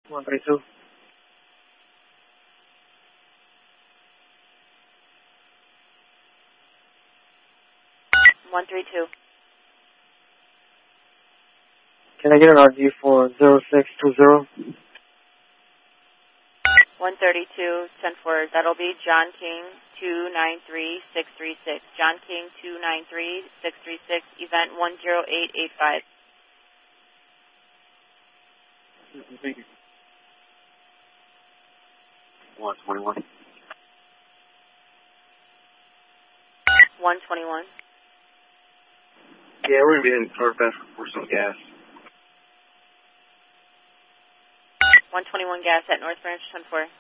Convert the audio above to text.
132. Can I get an RG for 0620? 132, 10-4. That'll be John King 293636. John King 293636. Event 10885. Thank you. 121. 121. Yeah, we're going to be in Carfax for some gas. 121 gas at North Branch 10-4.